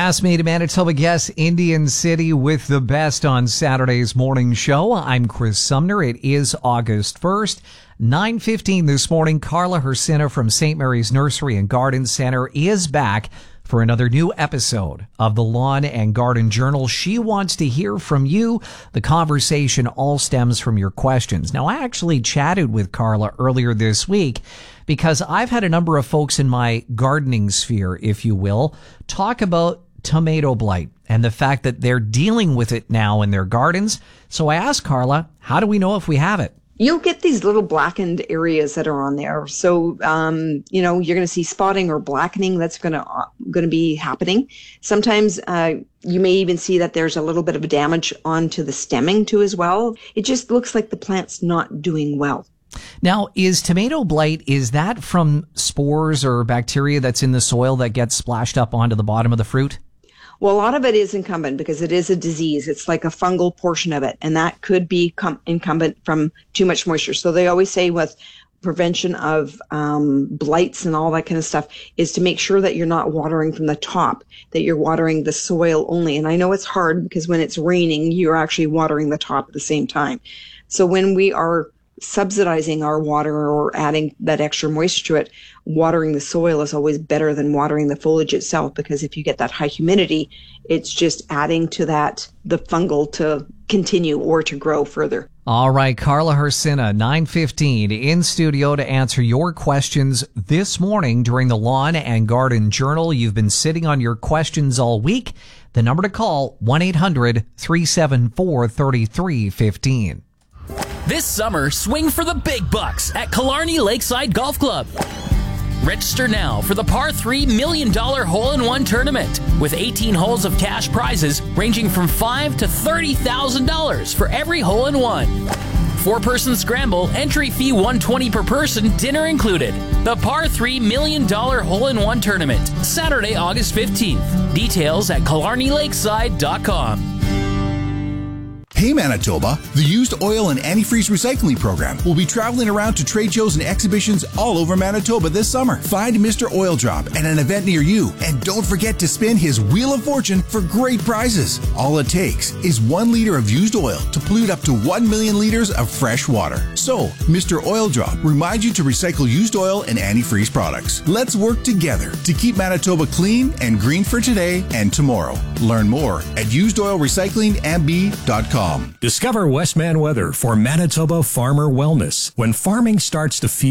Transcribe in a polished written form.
Pass me to Manitoba Guess, Indian City with the best on Saturday's morning show. I'm Chris Sumner. It is August 1st, 9:15 this morning. Carla Hersina from St. Mary's Nursery and Garden Center is back for another new episode of the Lawn and Garden Journal. She wants to hear from you. The conversation all stems from your questions. Now, I actually chatted with Carla earlier this week because I've had a number of folks in my gardening sphere, if you will, talk about tomato blight and the fact that they're dealing with it now in their gardens. So I asked Carla, how do we know if we have it? You'll get these little blackened areas that are on there. So, you're going to see spotting or blackening. That's going to be happening. Sometimes you may even see that there's a little bit of damage onto the stemming too as well. It just looks like the plant's not doing well. Now, is tomato blight, is that from spores or bacteria that's in the soil that gets splashed up onto the bottom of the fruit? Well, a lot of it is incumbent because it is a disease. It's like a fungal portion of it, and that could be incumbent from too much moisture. So they always say with prevention of blights and all that kind of stuff is to make sure that you're not watering from the top, that you're watering the soil only. And I know it's hard because when it's raining, you're actually watering the top at the same time. So when we are subsidizing our water or adding that extra moisture to it, watering the soil is always better than watering the foliage itself, because if you get that high humidity, it's just adding to the fungal to continue or to grow further. All right, Carla Hersina, 9:15 in studio to answer your questions this morning during the Lawn and Garden Journal. You've been sitting on your questions all week. The number to call, 1-800-374-3315. This summer, swing for the big bucks at Killarney Lakeside Golf Club. Register now for the Par 3 $1 Million Hole-in-One Tournament with 18 holes of cash prizes ranging from $5,000 to $30,000 for every hole-in-one. 4-person scramble, entry fee $120 per person, dinner included. The Par 3 $1 Million Hole-in-One Tournament, Saturday, August 15th. Details at KillarneyLakeside.com. Hey Manitoba, the Used Oil and Antifreeze Recycling Program will be traveling around to trade shows and exhibitions all over Manitoba this summer. Find Mr. Oil Drop at an event near you, and don't forget to spin his Wheel of Fortune for great prizes. All it takes is 1 liter of used oil to pollute up to 1 million liters of fresh water. So, Mr. Oil Drop reminds you to recycle used oil and antifreeze products. Let's work together to keep Manitoba clean and green for today and tomorrow. Learn more at usedoilrecyclingmb.com. Discover Westman Weather for Manitoba farmer wellness. When farming starts to feel